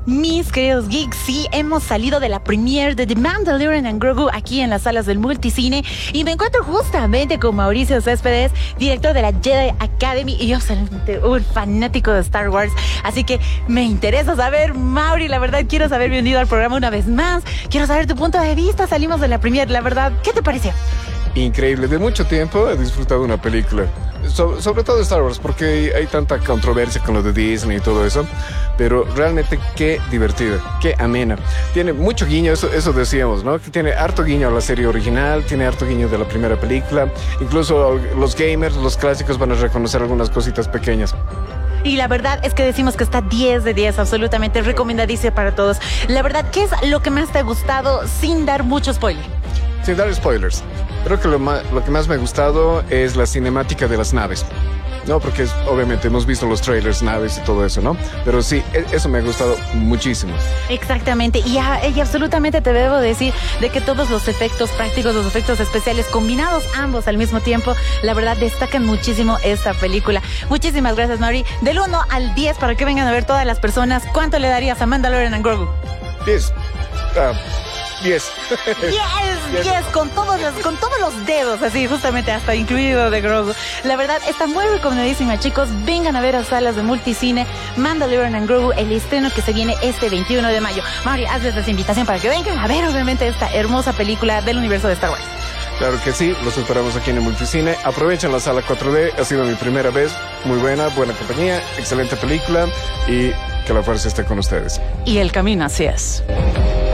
Mis queridos geeks, sí, hemos salido de la premiere de The Mandalorian and Grogu aquí en las salas del Multicine y me encuentro justamente con Mauricio Céspedes, director de la Jedi Academy y yo soy un fanático de Star Wars, así que me interesa saber, Mauri, la verdad quiero saber, bienvenido al programa una vez más, quiero saber tu punto de vista, salimos de la premiere, la verdad, ¿qué te pareció? Increíble, de mucho tiempo he disfrutado una película, sobre todo Star Wars, porque hay tanta controversia con lo de Disney y todo eso, pero realmente qué divertida, qué amena. Tiene mucho guiño, eso decíamos, ¿no? Que tiene harto guiño a la serie original, tiene harto guiño de la primera película, incluso los gamers, los clásicos van a reconocer algunas cositas pequeñas. Y la verdad es que decimos que está 10 de 10, absolutamente recomendadísimo para todos. La verdad, ¿qué es lo que más te ha gustado sin dar mucho spoiler? Sin dar spoilers, creo que lo que más me ha gustado es la cinemática de las naves. No, porque obviamente hemos visto los trailers, naves y todo eso, ¿no? Pero sí, eso me ha gustado muchísimo. Exactamente, y absolutamente te debo decir de que todos los efectos prácticos, los efectos especiales combinados ambos al mismo tiempo, la verdad destacan muchísimo esta película. Muchísimas gracias, Mauri. Del 1 al 10 para que vengan a ver todas las personas, ¿cuánto le darías a Mandalorian and Grogu? 10. 10. 10 con todos los dedos, así justamente hasta incluido de Grogu. La verdad está muy recomendadísima, chicos. Vengan a ver a salas de Multicine Mandalorian and Grogu, el estreno que se viene este 21 de mayo. Mauri, hazles esa invitación para que vengan a ver obviamente esta hermosa película del universo de Star Wars. Claro que sí, los esperamos aquí en el Multicine. Aprovechen la sala 4D, ha sido mi primera vez. Muy buena compañía, excelente película y que la fuerza esté con ustedes. Y el camino así es.